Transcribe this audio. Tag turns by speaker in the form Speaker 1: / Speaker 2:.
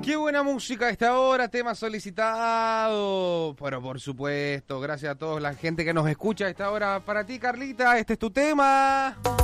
Speaker 1: Qué buena música a esta hora, tema solicitado. Pero por supuesto, gracias a toda la gente que nos escucha a esta hora. Para ti, Carlita, este es tu tema.